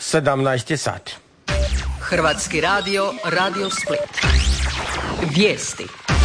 17 sati. Hrvatski radio, Radio Split. Vijesti.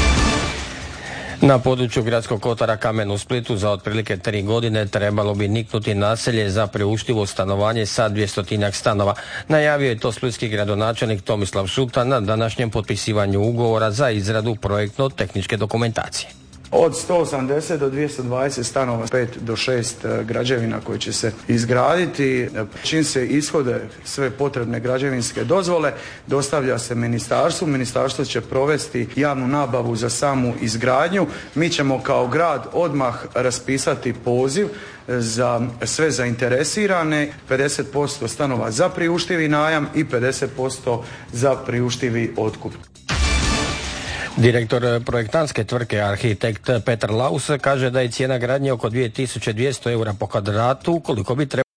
Na području gradskog kotara Kamen u Splitu za otprilike 3 godine trebalo bi niknuti naselje za priuštivo stanovanje sa 200 stanova. Najavio je to splitski gradonačelnik Tomislav Šuta na današnjem potpisivanju ugovora za izradu projektno-tehničke dokumentacije. Od 180 do 220 stanova, 5 do 6 građevina koje će se izgraditi. Čim se ishode sve potrebne građevinske dozvole, dostavlja se ministarstvu. Ministarstvo će provesti javnu nabavu za samu izgradnju. Mi ćemo kao grad odmah raspisati poziv za sve zainteresirane, 50% stanova za priuštivi najam i 50% za priuštivi otkup. Direktor projektantske tvrtke arhitekt Petar Laus kaže da je cijena gradnje oko 2200 eura po kvadratu, koliko bi trebalo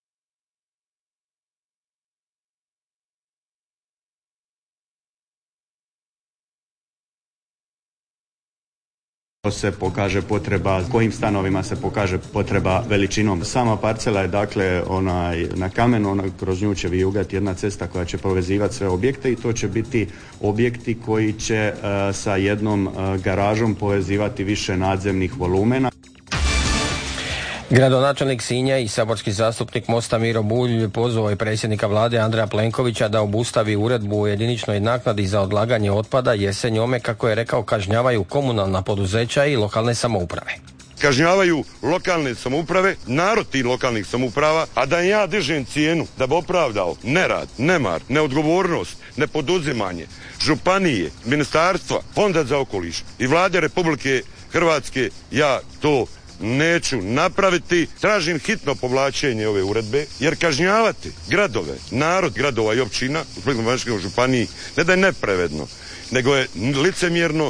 se pokaže potreba, kojim stanovima se pokaže potreba veličinom. Sama parcela je dakle na kamenu, kroz nju će vijugati jedna cesta koja će povezivati sve objekte i to će biti objekti koji će sa jednom garažom povezivati više nadzemnih volumena. Gradonačelnik Sinja i saborski zastupnik Mosta Miro Bulj pozvao je predsjednika vlade Andreja Plenkovića da obustavi uredbu o jediničnoj naknadi za odlaganje otpada jer se njome, kako je rekao, kažnjavaju komunalna poduzeća i lokalne samouprave. Kažnjavaju lokalne samouprave, narod tih lokalnih samouprava, a da ja dižem cijenu da bi opravdao nerad, nemar, neodgovornost, nepoduzimanje županije, ministarstva, Fonda za okoliš i Vlade Republike Hrvatske, ja to neću napraviti. Tražim hitno povlačenje ove uredbe, jer kažnjavati gradove, narod gradova i općina u Splitsko-dalmatinskoj županiji ne da je nepravedno, nego je licemjerno.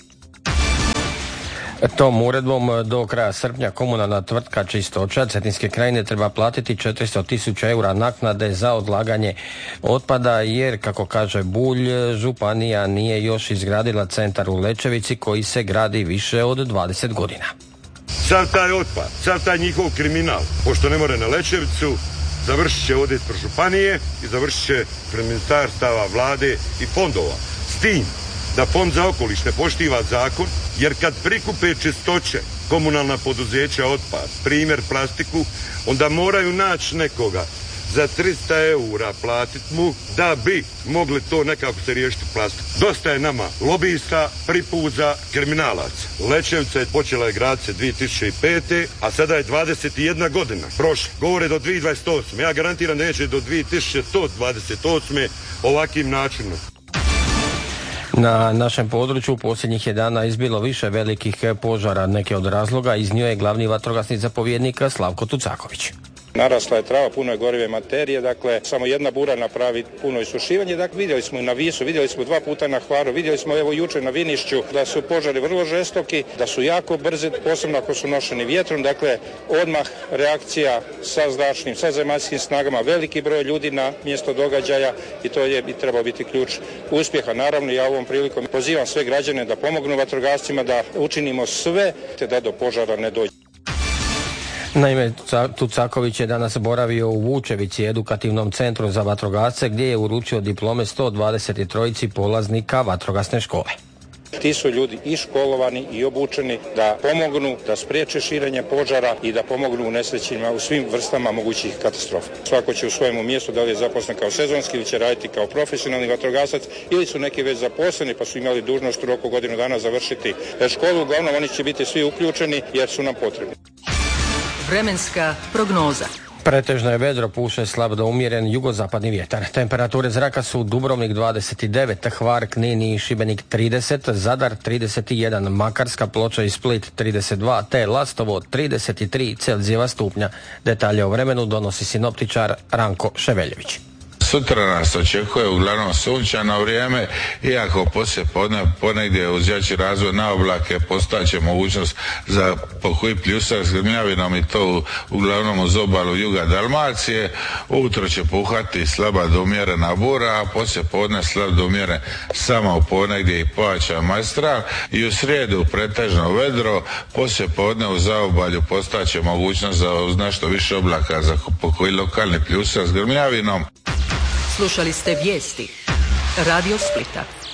Tom uredbom do kraja srpnja komunalna tvrtka Čistoća Cetinske krajine treba platiti 400.000 eura naknade za odlaganje otpada jer, kako kaže Bulj, županija nije još izgradila centar u Lečevici koji se gradi više od 20 godina. Sav taj otpad, sav taj njihov kriminal, pošto ne more na Lečevicu, završit će ovdje ispred županije i završit će pred ministarstava, vlade i fondova. S tim da Fond za okoliš ne poštiva zakon, jer kad prikupe Čistoće komunalna poduzeća otpad, primjer plastiku, onda moraju naći nekoga za 300 eura platiti mu da bi mogli to nekako se riješiti plastiku. Dosta je nama lobista, pripuza, kriminalaca. Lečevica je počela graditi se 2005. a sada je 21 godina prošla. Govore do 2028. Ja garantiram da neće do 2128. ovakvim načinom. Na našem području posljednjih je dana izbilo više velikih požara. Neke od razloga iznio je glavni vatrogasni zapovjednik Slavko Tucaković. Narasla je trava, puno je gorive materije, dakle samo jedna bura napravi puno isušivanje. Dakle, vidjeli smo i na Visu, vidjeli smo 2 puta na Hvaru, vidjeli smo evo jučer na Vinišću da su požari vrlo žestoki, da su jako brzi, posebno ako su nošeni vjetrom. Dakle, odmah reakcija sa zračnim, sa zemaljskim snagama, veliki broj ljudi na mjesto događaja i to je trebao biti ključ uspjeha. Naravno, ja ovom prilikom pozivam sve građane da pomognu vatrogascima, da učinimo sve te da do požara ne dođe. Naime, Tucaković je danas boravio u Vučevici, edukativnom centru za vatrogasce, gdje je uručio diplome 123 polaznika vatrogasne škole. Ti su ljudi i školovani i obučeni da pomognu, da spriječe širenje požara i da pomognu u nesrećima u svim vrstama mogućih katastrofa. Svako će u svojemu mjestu, da li je zaposlen kao sezonski ili će raditi kao profesionalni vatrogasac ili su neki već zaposleni pa su imali dužnost u roku godinu dana završiti školu. Uglavnom oni će biti svi uključeni jer su nam potrebni. Vremenska prognoza. Pretežno je vedro, puše slab do umjeren jugozapadni vjetar. Temperature zraka su Dubrovnik 29, Hvar, Knin i Šibenik 30, Zadar 31, Makarska, Ploča i Split 32, te Lastovo 33 Celzijeva stupnja. Detalje o vremenu donosi sinoptičar Ranko Ševeljević. Sutra nas očekuje uglavnom sunčano vrijeme, iako poslije ponegdje uz jači razvoj na oblake postaće mogućnost za pokoji pljusak s grmljavinom i to uglavnom uz obalu juga Dalmacije. Ujutro će puhati slaba do umjerena bura, a poslije podne slab do umjeren samo u ponegdje i pojačan majstral i u srijedu pretežno vedro, poslije podne u zaobalju postaće mogućnost za uz nešto više oblaka za pokoji lokalni pljusak s grmljavinom. Slušali ste vijesti Radio Splita.